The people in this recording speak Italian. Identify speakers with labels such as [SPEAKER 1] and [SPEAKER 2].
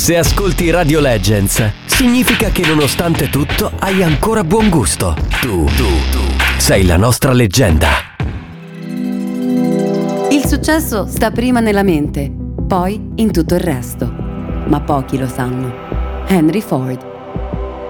[SPEAKER 1] Se ascolti Radio Legends, significa che nonostante tutto hai ancora buon gusto. Tu sei la nostra leggenda.
[SPEAKER 2] Il successo sta prima nella mente, poi in tutto il resto. Ma pochi lo sanno. Henry Ford.